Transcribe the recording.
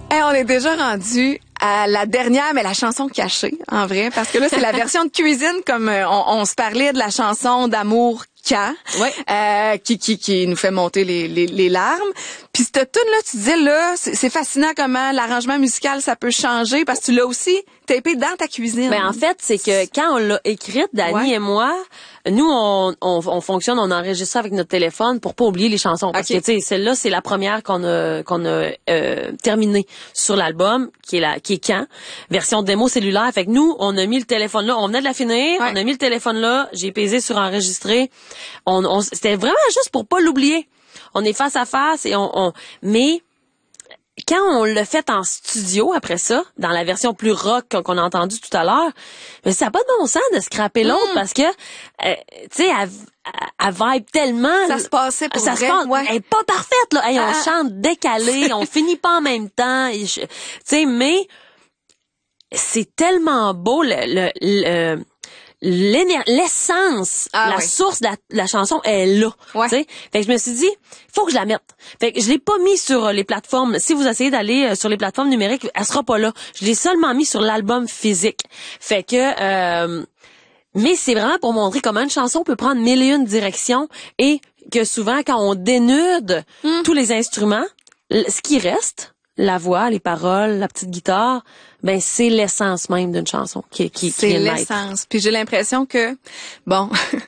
Hey, on est déjà rendu à la dernière, mais la chanson cachée, en vrai, parce que là, c'est la version de cuisine, comme on se parlait de la chanson d'amour qui nous fait monter les larmes. Puis cette tune là, tu disais là, c'est fascinant comment l'arrangement musical ça peut changer parce que tu l'as aussi tapé dans ta cuisine. Ben en fait, c'est que quand on l'a écrite, Dani et moi, nous on fonctionne, on enregistre ça avec notre téléphone pour pas oublier les chansons parce que tu sais celle-là c'est la première qu'on a terminée sur l'album qui est quand version démo cellulaire. Fait que nous on a mis le téléphone là, on venait de la finir, on a mis le téléphone là, j'ai pesé sur enregistrer. C'était vraiment juste pour pas l'oublier. On est face à face et mais quand on l'a fait en studio après ça, dans la version plus rock qu'on a entendue tout à l'heure, mais ça n'a pas de bon sens de scraper l'autre parce que tu sais elle vibe tellement. Ça se passait pour ça vrai. Elle est pas parfaite là. Hey, on chante décalé, on finit pas en même temps. Tu sais, mais c'est tellement beau l'essence, source de la chanson est là. Fait que je me suis dit, faut que je la mette. Fait que je l'ai pas mis sur les plateformes. Si vous essayez d'aller sur les plateformes numériques, elle sera pas là. Je l'ai seulement mis sur l'album physique. Fait que mais c'est vraiment pour montrer comment une chanson peut prendre mille et une directions et que souvent quand on dénude tous les instruments, ce qui reste, la voix, les paroles, la petite guitare, ben c'est l'essence même d'une chanson qui c'est l'essence. Puis j'ai l'impression que bon,